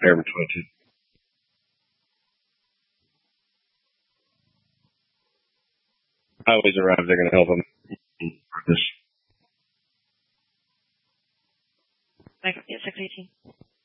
Airman 22. Highways arrived. They're going to help them. This. Yeah, 618.